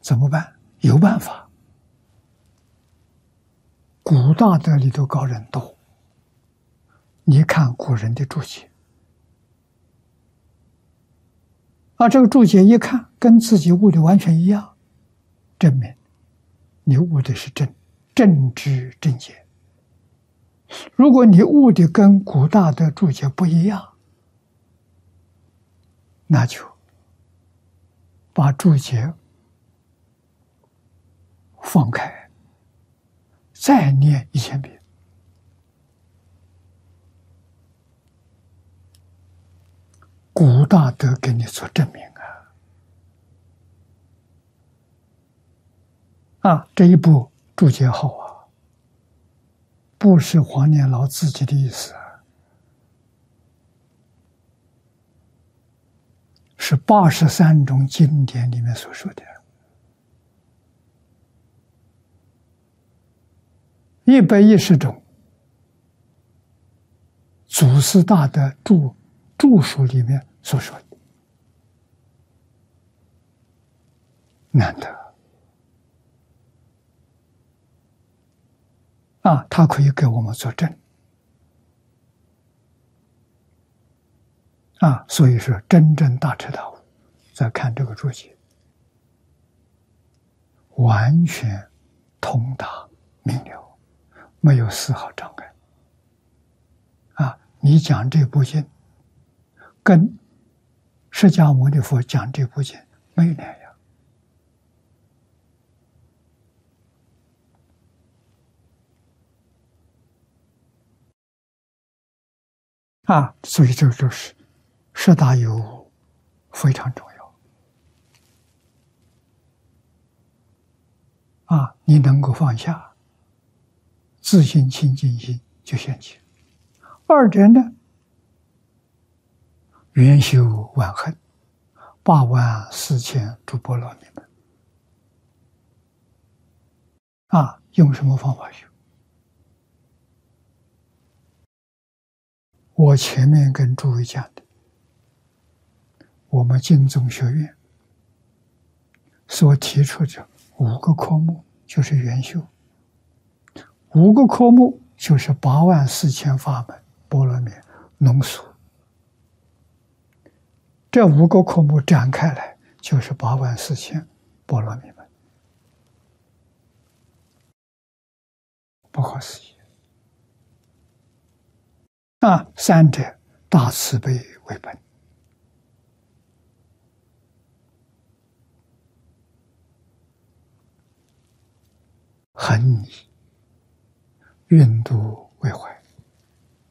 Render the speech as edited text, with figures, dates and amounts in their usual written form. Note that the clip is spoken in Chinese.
怎么办？有办法。古大德里头高人多，你看古人的注解，这个注解一看跟自己悟的完全一样，证明你悟的是正知正解。如果你悟的跟古大德注解不一样，那就把注解放开，再念1000遍。古大德给你做证明这一部注解好不是黄念老自己的意思是83种经典里面所说的。110种祖师大德著述里面所说的，难得他可以给我们作证所以说真正大彻大悟，再看这个注解，完全通达明了，没有丝毫障碍你讲这部经跟释迦牟尼佛讲这部经没有两样所以这就是识大有悟非常重要你能够放下，自信清净心就现起。二者呢，圆修万恨84000诸波罗蜜门用什么方法修？我前面跟诸位讲的，我们净宗学院所提出的5个科目就是圆修，5个科目就是84000法门波罗蜜浓缩，这5个科目展开来就是84000波罗蜜门，不可思议三者大慈悲为本，恒以运度为怀。